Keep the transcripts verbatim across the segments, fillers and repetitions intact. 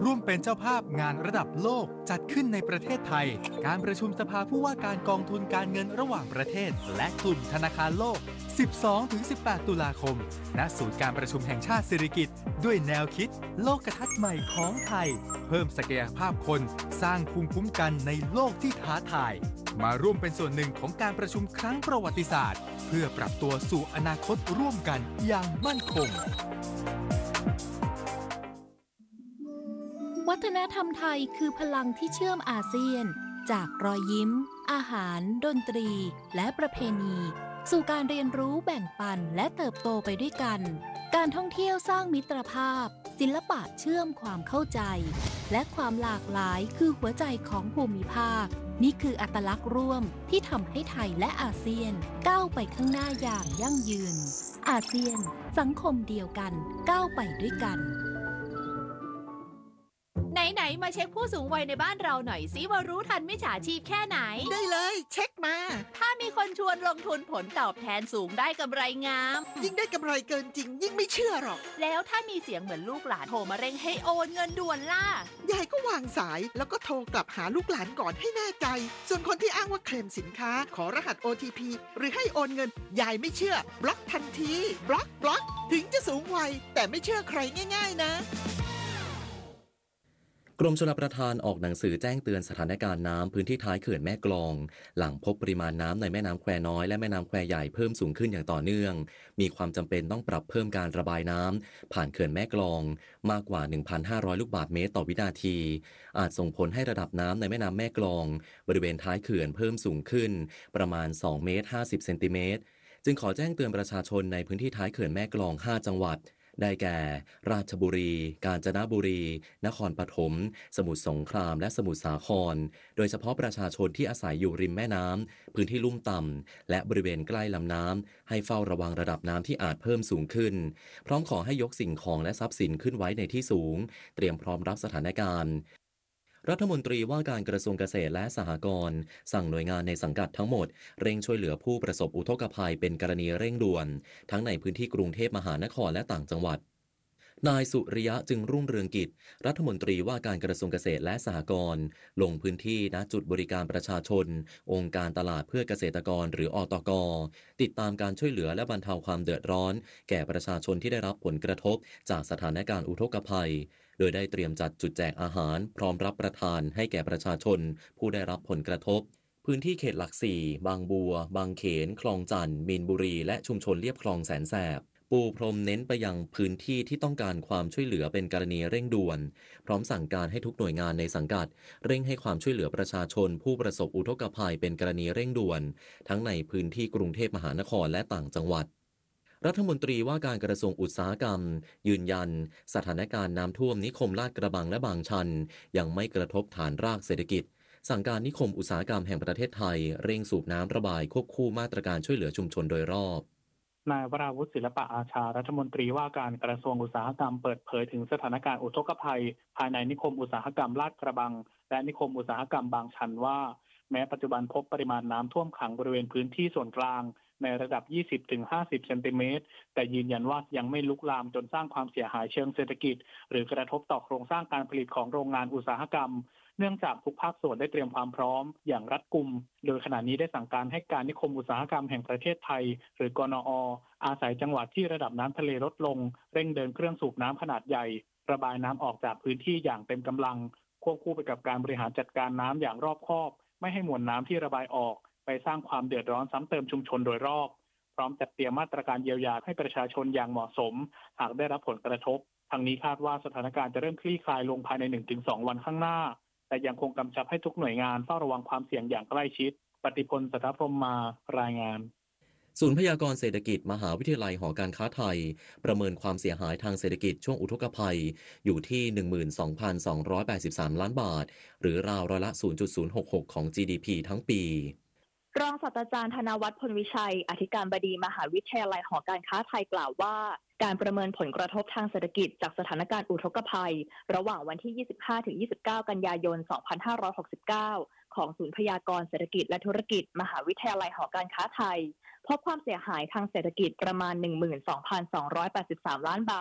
ร่วมเป็นเจ้าภาพงานระดับโลกจัดขึ้นในประเทศไทยการประชุมสภาผู้ว่าการกองทุนการเงินระหว่างประเทศและกลุ่มธนาคารโลก สิบสองถึงสิบแปด ตุลาคมณศูนย์การประชุมแห่งชาติสิริกิติ์ด้วยแนวคิดโลกทัศน์ใหม่ของไทยเพิ่มศักยภาพคนสร้างภูมิคุ้มกันในโลกที่ท้าทายมาร่วมเป็นส่วนหนึ่งของการประชุมครั้งประวัติศาสตร์เพื่อปรับตัวสู่อนาคตร่วมกันอย่างมั่นคงวัฒนธรรมไทยคือพลังที่เชื่อมอาเซียนจากรอยยิ้มอาหารดนตรีและประเพณีสู่การเรียนรู้แบ่งปันและเติบโตไปด้วยกันการท่องเที่ยวสร้างมิตรภาพศิลปะเชื่อมความเข้าใจและความหลากหลายคือหัวใจของภูมิภาคนี่คืออัตลักษณ์ร่วมที่ทำให้ไทยและอาเซียนก้าวไปข้างหน้าอย่างยั่งยืนอาเซียนสังคมเดียวกันก้าวไปด้วยกันไหนๆมาเช็คผู้สูงวัยในบ้านเราหน่อยสิว่ารู้ทันมิจฉาชีพแค่ไหนได้เลยเช็คมาถ้ามีคนชวนลงทุนผลตอบแทนสูงได้กำไรงามยิ่งได้กำไรเกินจริงยิ่งไม่เชื่อหรอกแล้วถ้ามีเสียงเหมือนลูกหลานโทรมาเร่งให้โอนเงินด่วนล่ะยายก็วางสายแล้วก็โทรกลับหาลูกหลานก่อนให้แน่ใจส่วนคนที่อ้างว่าเคลมสินค้าขอรหัส โอ ที พี หรือให้โอนเงินยายไม่เชื่อบล็อกทันทีบล็อกบล็อกถึงจะสูงวัยแต่ไม่เชื่อใครง่ายๆนะกรมชลประทานออกหนังสือแจ้งเตือนสถานการณ์น้ำพื้นที่ท้ายเขื่อนแม่กลองหลังพบปริมาณน้ำในแม่น้ำแควน้อยและแม่น้ำแควใหญ่เพิ่มสูงขึ้นอย่างต่อเนื่องมีความจำเป็นต้องปรับเพิ่มการระบายน้ำผ่านเขื่อนแม่กลองมากกว่า หนึ่งพันห้าร้อย ลูกบาศก์เมตรต่อวินาทีอาจส่งผลให้ระดับน้ำในแม่น้ำแม่กลองบริเวณท้ายเขื่อนเพิ่มสูงขึ้นประมาณสองเมตรห้าสิบเซนติเมตรจึงขอแจ้งเตือนประชาชนในพื้นที่ท้ายเขื่อนแม่กลองห้าจังหวัดได้แก่ราชบุรีกาญจนบุรีนครปฐมสมุทรสงครามและสมุทรสาครโดยเฉพาะประชาชนที่อาศัยอยู่ริมแม่น้ำพื้นที่ลุ่มต่ำและบริเวณใกล้ลำน้ำให้เฝ้าระวังระดับน้ำที่อาจเพิ่มสูงขึ้นพร้อมขอให้ยกสิ่งของและทรัพย์สินขึ้นไว้ในที่สูงเตรียมพร้อมรับสถานการณ์รัฐมนตรีว่าการกระทรวงเกษตรและสหกรณ์สั่งหน่วยงานในสังกัดทั้งหมดเร่งช่วยเหลือผู้ประสบอุทกภัยเป็นกรณีเร่งด่วนทั้งในพื้นที่กรุงเทพมหานครและต่างจังหวัดนายสุริยะจึงรุ่งเรืองกิจรัฐมนตรีว่าการกระทรวงเกษตรและสหกรณ์ลงพื้นที่ณจุดบริการประชาชนองค์การตลาดเพื่อเกษตรกรหรืออตก.ติดตามการช่วยเหลือและบรรเทาความเดือดร้อนแก่ประชาชนที่ได้รับผลกระทบจากสถานการณ์อุทกภัยโดยได้เตรียมจัดจุดแจกอาหารพร้อมรับประทานให้แก่ประชาชนผู้ได้รับผลกระทบพื้นที่เขตหลักสี่บางบัวบางเขนคลองจันทน์มีนบุรีและชุมชนเลียบคลองแสนแสบปูพรมเน้นไปยังพื้นที่ที่ต้องการความช่วยเหลือเป็นกรณีเร่งด่วนพร้อมสั่งการให้ทุกหน่วยงานในสังกัดเร่งให้ความช่วยเหลือประชาชนผู้ประสบอุทกภัยเป็นกรณีเร่งด่วนทั้งในพื้นที่กรุงเทพมหานครและต่างจังหวัดรัฐมนตรีว่าการกระทรวงอุตสาหกรรมยืนยันสถานการณ์น้ำท่วมนิคมลาดกระบังและบางชันยังไม่กระทบฐานรากเศรษฐกิจสั่งการนิคมอุตสาหกรรมแห่งประเทศไทยเร่งสูบน้ำระบายควบคู่มาตรการช่วยเหลือชุมชนโดยรอบนายวราวุฒิศิลปะอาชารัฐมนตรีว่าการกระทรวงอุตสาหกรรมเปิดเผยถึงสถานการณ์อุทกภัยภายในนิคมอุตสาหกรรมลาดกระบังและนิคมอุตสาหกรรมบางชันว่าแม้ปัจจุบันพบปริมาณน้ำท่วมขังบริเวณพื้นที่ส่วนกลางในระดับ ยี่สิบถึงห้าสิบ เซนติเมตรแต่ยืนยันว่ายังไม่ลุกลามจนสร้างความเสียหายเชิงเศรษฐกิจหรือกระทบต่อโครงสร้างการผลิตของโรงงานอุตสาหกรรมเนื่องจากทุกภาคส่วนได้เตรียมความพร้อมอย่างรัดกุมโดยขณะนี้ได้สั่งการให้การนิคมอุตสาหกรรมแห่งประเทศไทยหรือกนอ.อาศัยจังหวัดที่ระดับน้ำทะเลลดลงเร่งเดินเครื่องสูบน้ำขนาดใหญ่ระบายน้ำออกจากพื้นที่อย่างเต็มกำลังควบคู่ไปกับการบริหารจัดการน้ำอย่างรอบคอบไม่ให้มวลน้ำที่ระบายออกไปสร้างความเดือดร้อนซ้ำเติมชุมชนโดยรอบพร้อมจัดเตรียมมาตรการเยียวยาให้ประชาชนอย่างเหมาะสมหากได้รับผลกระทบทางนี้คาดว่าสถานการณ์จะเริ่มคลี่คลายลงภายใน หนึ่งถึงสอง วันข้างหน้าแต่ยังคงกำชับให้ทุกหน่วยงานเฝ้าระวังความเสี่ยงอย่างใกล้ชิดปฏิพล สัทธพรหมมารายงานศูนย์พยากรณ์เศรษฐกิจมหาวิทยาลัยหอการค้าไทยประเมินความเสียหายทางเศรษฐกิจช่วงอุทกภัยอยู่ที่ หนึ่งหมื่นสองพันสองร้อยแปดสิบสาม ล้านบาทหรือราวร้อยละ ศูนย์จุดศูนย์หกหก ของ จี ดี พี ทั้งปีรองศาสตราจารย์ธนวัฒน์พลวิชัยอธิการบดีมหาวิทยาลัยหอการค้าไทยกล่าวว่าการประเมินผลกระทบทางเศรษฐกิจจากสถานการณ์อุทกภัยระหว่างวันที่ ยี่สิบห้าถึงยี่สิบเก้า กันยายน สองพันห้าร้อยหกสิบเก้า ของศูนย์พยากรณ์เศรษฐกิจและธุรกิจมหาวิทยาลัยหอการค้าไทยพบความเสียหายทางเศรษฐกิจประมาณ หนึ่งหมื่นสองพันสองร้อยแปดสิบสาม ล้านบาท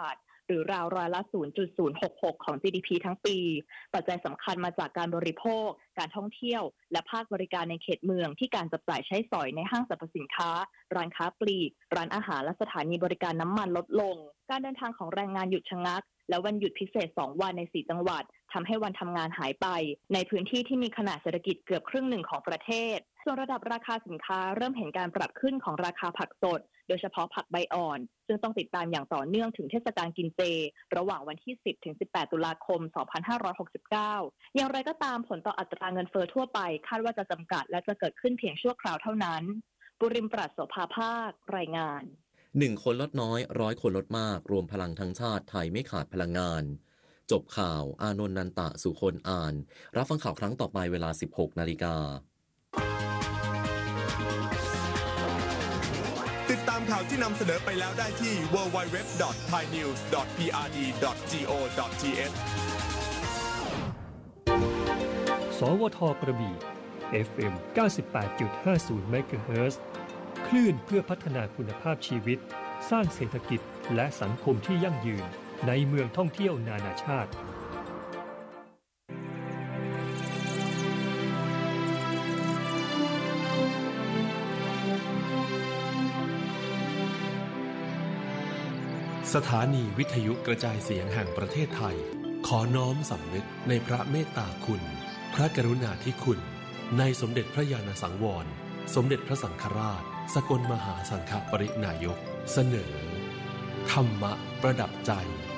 หรือราวร้อยละ ศูนย์จุดศูนย์หกหก ของ จี ดี พี ทั้งปีปัจจัยสำคัญมาจากการบริโภคการท่องเที่ยวและภาคบริการในเขตเมืองที่การจับจ่ายใช้สอยในห้างสรรพสินค้าร้านค้าปลีกร้านอาหารและสถานีบริการน้ำมันลดลงการเดินทางของแรงงานหยุดชะงักและวันหยุดพิเศษสองวันในสี่จังหวัดทำให้วันทำงานหายไปในพื้นที่ที่มีขนาดเศรษฐกิจเกือบครึ่งหนึ่งของประเทศส่วนระดับราคาสินค้าเริ่มเห็นการปรับขึ้นของราคาผักสดโดยเฉพาะผักใบอ่อนซึ่งต้องติดตามอย่างต่อเนื่องถึงเทศกาลกินเจระหว่างวันที่ สิบถึงสิบแปด ตุลาคม สองพันห้าร้อยหกสิบเก้า อย่างไรก็ตามผลต่ออัตราเงินเฟ้อทั่วไปคาดว่าจะจำกัดและจะเกิดขึ้นเพียงชั่วคราวเท่านั้นบุริมปราศโสภาภาครายงานหนึ่งคนลดน้อยร้อยคนลดมากรวมพลังทั้งชาติไทยไม่ขาดพลังงานจบข่าวอานนท์นันตะสุคนอ่านรับฟังข่าวครั้งต่อไปเวลา สิบหกนาฬิกาติดตามข่าวที่นำเสนอไปแล้วได้ที่ ดับเบิลยู ดับเบิลยู ดับเบิลยู ดอท ไทยนิวส์ ดอท พี อาร์ ดี ดอท จี โอ ดอท ที เอชสวทกระบี่ เอฟ เอ็ม เก้าสิบแปดจุดห้าศูนย์ เมกะเฮิรตซ์คลื่นเพื่อพัฒนาคุณภาพชีวิตสร้างเศรษฐกิจและสังคมที่ยั่งยืนในเมืองท่องเที่ยวนานาชาติสถานีวิทยุกระจายเสียงแห่งประเทศไทยขอน้อมสำนึกในพระเมตตาคุณพระกรุณาธิคุณในสมเด็จพระญาณสังวรสมเด็จพระสังฆราชสกลมหาสังฆปรินายกเสนอธรรมะประดับใจ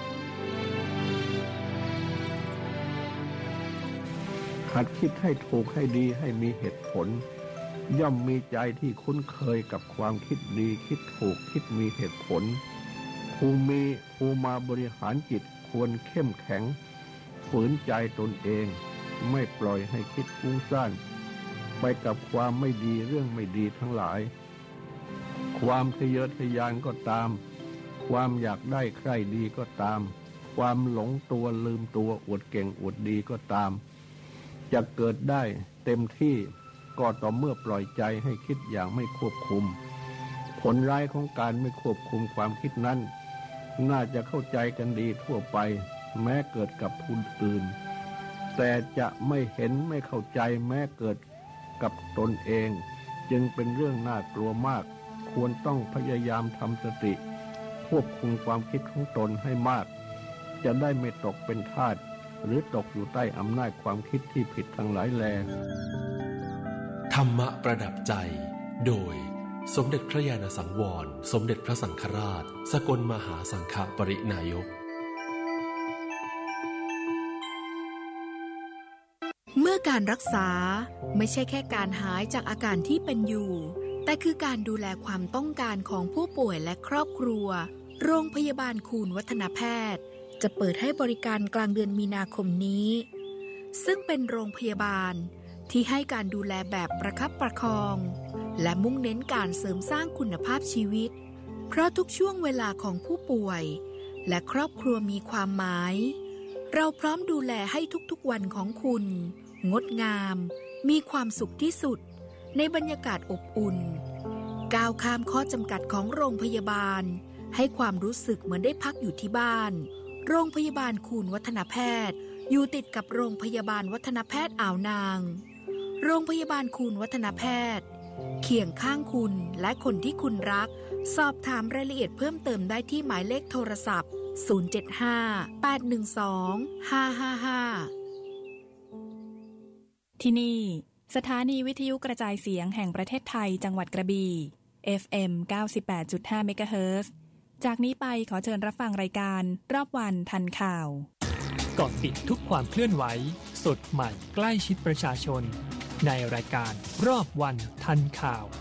หัดคิดให้ถูกให้ดีให้มีเหตุผลย่อมมีใจที่คุ้นเคยกับความคิดดีคิดถูกคิดมีเหตุผลผู้มีผู้มาบริหารจิตควรเข้มแข็งฝืนใจตนเองไม่ปล่อยให้คิดฟุ้งซ่านไปกับความไม่ดีเรื่องไม่ดีทั้งหลายความทะเยอทะยานก็ตามความอยากได้ใครดีก็ตามความหลงตัวลืมตัวอวดเก่งอวดดีก็ตามจะเกิดได้เต็มที่ก็ต่อเมื่อปล่อยใจให้คิดอย่างไม่ควบคุมผลร้ายของการไม่ควบคุมความคิดนั้นน่าจะเข้าใจกันดีทั่วไปแม้เกิดกับผู้อื่นแต่จะไม่เห็นไม่เข้าใจแม้เกิดกับตนเองจึงเป็นเรื่องน่ากลัวมากควรต้องพยายามทำสติควบคุมความคิดของตนให้มากจะได้ไม่ตกเป็นทาสหรือตกอยู่ใต้อำนาจความคิดที่ผิดทั้งหลายแลธรรมะประดับใจโดยสมเด็จพระญาณสังวรสมเด็จพระสังฆราชสกลมหาสังฆปรินายกเมื่อการรักษาไม่ใช่แค่การหายจากอาการที่เป็นอยู่แต่คือการดูแลความต้องการของผู้ป่วยและครอบครัวโรงพยาบาลคูณวัฒนแพทย์จะเปิดให้บริการกลางเดือนมีนาคมนี้ซึ่งเป็นโรงพยาบาลที่ให้การดูแลแบบประคับประคองและมุ่งเน้นการเสริมสร้างคุณภาพชีวิตเพราะทุกช่วงเวลาของผู้ป่วยและครอบครัวมีความหมายเราพร้อมดูแลให้ทุกๆวันของคุณงดงามมีความสุขที่สุดในบรรยากาศอบอุ่นก้าวข้ามข้อจำกัดของโรงพยาบาลให้ความรู้สึกเหมือนได้พักอยู่ที่บ้านโรงพยาบาลคูณวัฒนแพทย์อยู่ติดกับโรงพยาบาลวัฒนแพทย์อ่าวนางโรงพยาบาลคูณวัฒนแพทย์เคียงข้างคุณและคนที่คุณรักสอบถามรายละเอียดเพิ่มเติมได้ที่หมายเลขโทรศัพท์ศูนย์ เจ็ด ห้า แปด หนึ่ง สอง ห้า ห้า ห้าที่นี่สถานีวิทยุกระจายเสียงแห่งประเทศไทยจังหวัดกระบี่ เอฟ เอ็ม เก้าสิบแปดจุดห้า เมกะเฮิรตซ์ จากนี้ไปขอเชิญรับฟังรายการรอบวันทันข่าวเกาะติดทุกความเคลื่อนไหวสดใหม่ใกล้ชิดประชาชนในรายการรอบวันทันข่าว